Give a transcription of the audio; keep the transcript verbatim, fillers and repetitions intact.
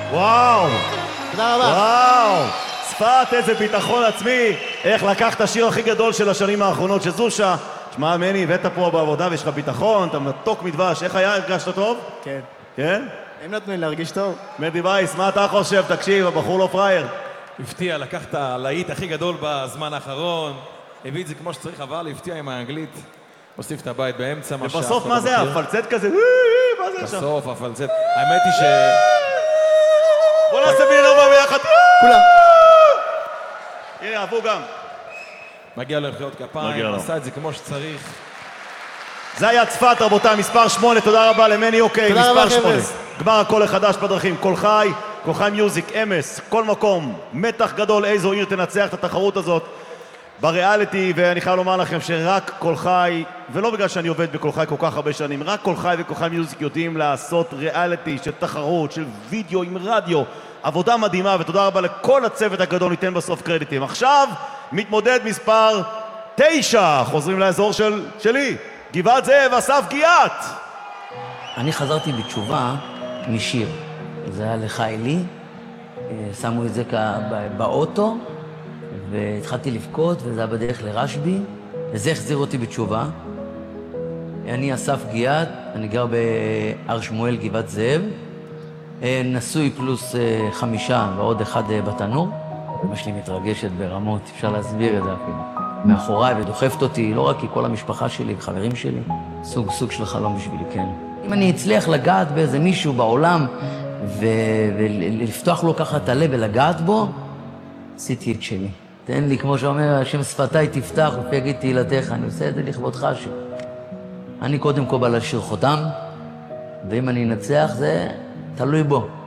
וואו! תודה רבה. וואו! שפת, איזה ביטחון עצמי, איך לקח את השיר הכי גדול של השנים האחרונות של זושה. שמע, מני, הבאת פה בעבודה ויש לך ביטחון, אתה מתוק מדבש, איך היה? הרגשת טוב? כן. כן? הם נתנו לי להרגיש טוב. מדי וייס, מה אתה חושב? תקשיב, הבחור לא פרייר. הפתיע, לקח את הלהיט הכי גדול בזמן האחרון, הביא את זה כמו שצריך, אבל הפתיע עם האנגלית, הוסיף את הבית באמצע, מה ובסוף מה זה? הפלצט כזה? מה זה עכשיו? בסוף הפלצט. האמת היא ש... בוא נעשה מילה רבה ביחד. כולם. הנה, אהבו גם. מגיע לו לחיות מגיע כפיים, לו. עשה את זה כמו שצריך. זה היה צפת, רבותיי, מספר שמונה, תודה רבה למני אוקיי, תודה מספר רבה, שמונה. חבר'ה. גמר הקול החדש בדרכים, קול חי, קול חי מיוזיק, אמס, כל מקום, מתח גדול, איזו עיר תנצח את התחרות הזאת בריאליטי, ואני חייב לומר לכם שרק קול חי, ולא בגלל שאני עובד בקול חי כל כך הרבה שנים, רק קול חי וקול חי מיוזיק יודעים לעשות ריאליטי של תחרות, של וידאו עם רדיו, עבודה מדהימה, ותודה רבה לכל הצוות הגדול, ניתן בסוף קרדיטים. עכשיו, מתמודד מספר תשע, חוזרים לאזור של, שלי, גבעת זאב, אסף גיאת. אני חזרתי בתשובה משיר. זה היה לחיילי, שמו את זה באוטו, והתחלתי לבכות, וזה היה בדרך לרשבי, וזה החזיר אותי בתשובה. אני אסף גיאת, אני גר בהר שמואל, גבעת זאב, נשוי פלוס חמישה ועוד אחד בתנור. אמא שלי מתרגשת ברמות, אפשר להסביר את זה אפילו. מאחוריי ודוחפת אותי, לא רק כי כל המשפחה שלי וחברים שלי, סוג סוג של חלום בשבילי, כן. אם אני אצליח לגעת באיזה מישהו בעולם ו... ולפתוח לו ככה את הלב ולגעת בו, עשיתי את שלי. תן לי, כמו שאומר, השם שפתיי תפתח ופי יגיד תהילתך, אני עושה את זה לכבודך השם. אני קודם כל בא לשיר חותם, ואם אני אנצח זה תלוי בו.